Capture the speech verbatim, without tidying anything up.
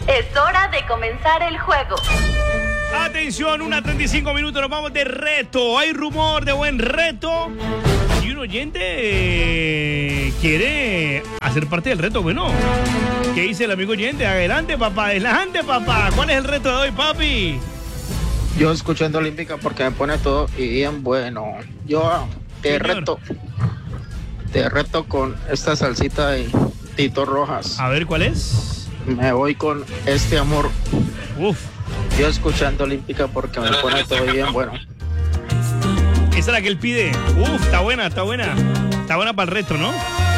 Es hora de comenzar el juego. Atención, una treinta y cinco minutos, nos vamos de reto. Hay rumor de buen reto. Y un oyente eh, quiere hacer parte del reto. Bueno, ¿qué dice el amigo oyente? Adelante, papá, adelante, papá. ¿Cuál es el reto de hoy, papi? Yo escuchando Olímpica porque me pone todo y bien bueno. Yo te Señor. reto, te reto con esta salsita de Tito Rojas. A ver, ¿cuál es? Me voy con Este Amor. Uf, Yo escuchando Olímpica porque me pone todo bien bueno. esa es la que él pide. Uf, está buena, está buena. Está buena para el reto, ¿no?